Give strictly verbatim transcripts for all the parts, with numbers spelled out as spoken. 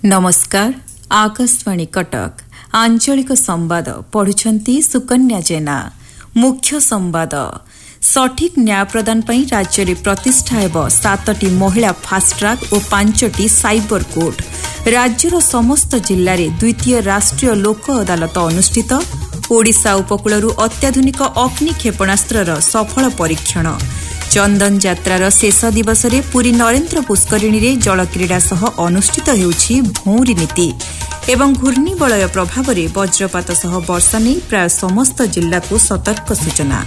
नमस्कार आकाशवाणी कटक आंचलिक संवाद पढ़ुछंती सुकन्या जेना। मुख्य संवाद सठिक न्याय प्रदान पई राज्य रे प्रतिष्ठा हेब सातटी महिला फास्ट ट्रैक और पांचटी साइबर कोर्ट। राज्यर समस्त जिल्ला रे द्वितीय राष्ट्रीय लोक अदालत अनुष्ठित। ओडिशा उपकूलरू अत्याधुनिक अग्नि क्षेपणास्त्रर सफल परीक्षण। चंदन यात्रार शेष दिवस रे पुरी नरेंद्र पुष्करिणी रे जलक्रीड़ा सह अनुष्ठित हेउछि भौंरी नीति एवं घूर्णिबलय प्रभाव रे वज्रपात सह वर्षा नै प्राय समस्त जिल्ला को सतर्क सूचना।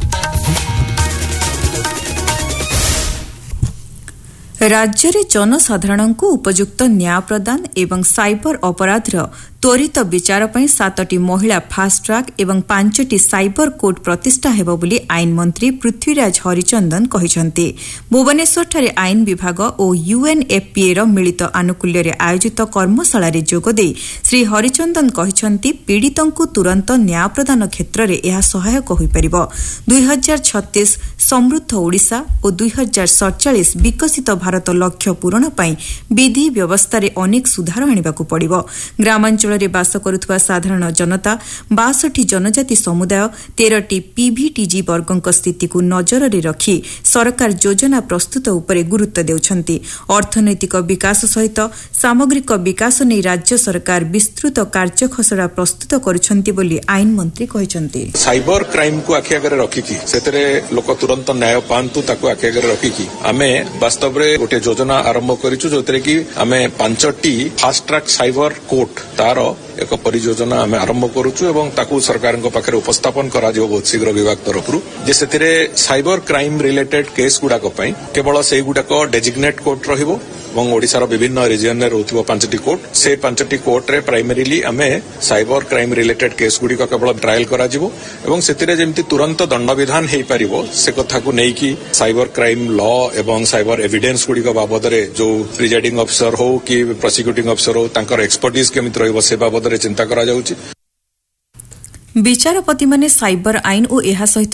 राज्य रे जनसाधारण को उपयुक्त न्याय प्रदान एवं साइबर अपराधर त्वरित विचार पई सातटी महिला फास्ट ट्रैक एवं पांचटी साइबर कोर्ट प्रतिष्ठा हेबो बोली आईन मंत्री पृथ्वीराज हरिचंदन कहिसंती। भुवनेश्वर ठारे आईन विभाग और यूएनएफपीए र मिलित आनुकूल्य रे आयोजित कर्मशाला रे जोग देई श्री हरिचंदन कहिसंती पीड़ितंकु तुरंत न्याय प्रदान क्षेत्र रे एहा सहायक होई परिबो। दुई हजार छत्तीस समृद्ध ओडिशा और दुई हजार सड़चालीस विकसित भारत लक्ष्य पूरण पई विधि व्यवस्था रे अनेक सुधार आनिबाकु पड़िबो। ग्रामांचल रे बास करुथुवा साधारण जनता बासठी जनजाति समुदाय तेरटी पीभीटीजी वर्गक स्थिति को नजर रे रखी सरकार योजना प्रस्तुत उपरे गुरुत्व देउछंती। अर्थनैतिक विकास सहित सामग्रिक विकास नै राज्य सरकार विस्तृत कार्य खसड़ा प्रस्तुत करुछंती बोली आईन मंत्री कहिसंती। साइबर क्राइम को आखि आगे रखिकी सेतरे लोक तुरंत न्याय पांतु ताको आखि आगे रखिकी आमे वास्तव रे गोटे योजना आरंभ करिछु जोतरे कि आमे पांचटी फास्ट ट्रैक साइबर कोर्ट तार एक परियोजना आमे आरंभ करूछु एवं ताकू सरकार पाखे उपस्थापन करा जिवो बहुत शीघ्र विभाग तरफरु जे सेतिरे साइबर क्राइम रिलेटेड केस गुडाक पई केवल सेई गुडाक डेजिग्नेट कोर्ट रहिबो एवं ओडिशार विभिन्न रिजन रे रहउथिबो पांचटी कोर्ट से पांचटी कोर्ट रे प्राइमरीली आमे साइबर क्राइम रिलेटेड केस गुडी को केवल ट्रायल करा जिवो एवं सेतिरे जेमति तुरंत दंड विधान हेई परिबो से कथा को नै कि साइबर क्राइम लॉ एवं साइबर एविडेंस गुडी को बाबद रे जो प्रिजाइडिंग ऑफिसर हो कि प्रोसिक्यूटिंग ऑफिसर हो तांकर एक्सपर्टीज केमित रहइबो से बाबद रे चिंता करा जाउछि। विचारपति माने साइबर आईन और एहा सहित